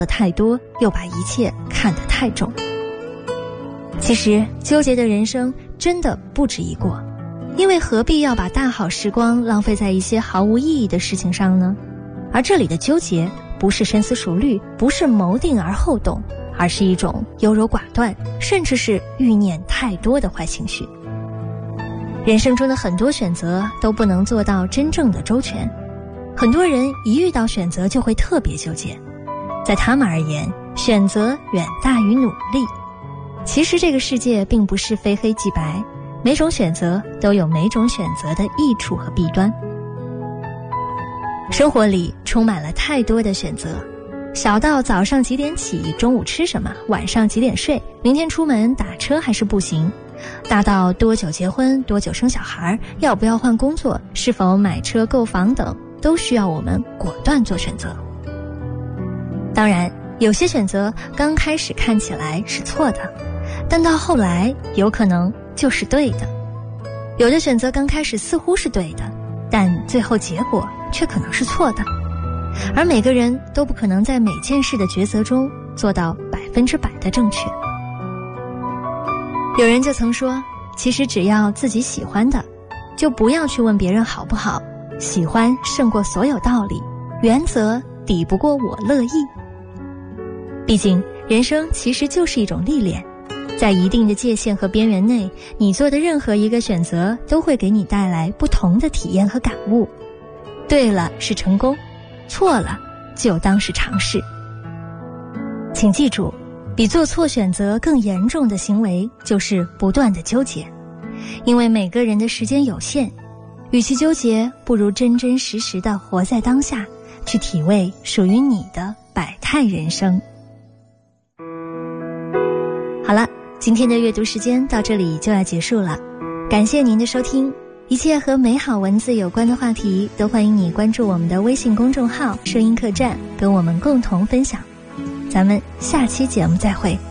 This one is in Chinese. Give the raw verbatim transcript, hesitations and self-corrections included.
的太多，又把一切看得太重。其实纠结的人生真的不止一过，因为何必要把大好时光浪费在一些毫无意义的事情上呢？而这里的纠结不是深思熟虑，不是谋定而后动，而是一种优柔寡断，甚至是欲念太多的坏情绪。人生中的很多选择都不能做到真正的周全，很多人一遇到选择就会特别纠结，在他们而言，选择远大于努力。其实这个世界并不是非黑即白，每种选择都有每种选择的益处和弊端。生活里充满了太多的选择，小到早上几点起，中午吃什么，晚上几点睡，明天出门打车还是步行，大到多久结婚，多久生小孩，要不要换工作，是否买车购房等，都需要我们果断做选择。当然，有些选择刚开始看起来是错的，但到后来有可能就是对的。有的选择刚开始似乎是对的，但最后结果却可能是错的。而每个人都不可能在每件事的抉择中做到百分之百的正确。有人就曾说，其实只要自己喜欢的，就不要去问别人好不好，喜欢胜过所有道理，原则抵不过我乐意。毕竟人生其实就是一种历练，在一定的界限和边缘内，你做的任何一个选择都会给你带来不同的体验和感悟。对了是成功，错了就当是尝试。请记住，比做错选择更严重的行为就是不断的纠结。因为每个人的时间有限，与其纠结，不如真真实实的活在当下，去体味属于你的百态人生。好了，今天的阅读时间到这里就要结束了，感谢您的收听。一切和美好文字有关的话题，都欢迎你关注我们的微信公众号声音客栈，跟我们共同分享。咱们下期节目再会。